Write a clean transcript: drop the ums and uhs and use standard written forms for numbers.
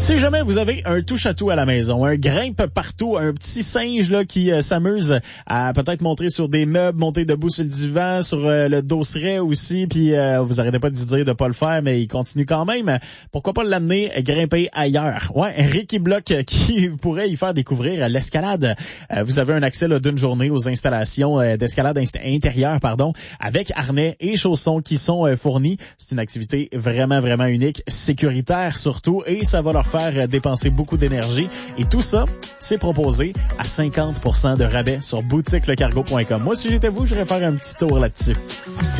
Si jamais vous avez un touche-à-tout à la maison, un grimpe partout, un petit singe là qui s'amuse à peut-être monter sur des meubles, monter debout sur le divan, sur le dosseret aussi, puis vous arrêtez pas de dire de pas le faire, mais il continue quand même. Pourquoi pas l'amener grimper ailleurs? Ouais, Ricky Block qui pourrait y faire découvrir l'escalade. Vous avez un accès là, d'une journée aux installations d'escalade intérieure, avec harnais et chaussons qui sont fournis. C'est une activité vraiment, vraiment unique, sécuritaire surtout, et ça va leur faire dépenser beaucoup d'énergie. Et tout ça, c'est proposé à 50% de rabais sur boutiquelecargo.com. Moi, si j'étais vous, j'irais faire un petit tour là-dessus.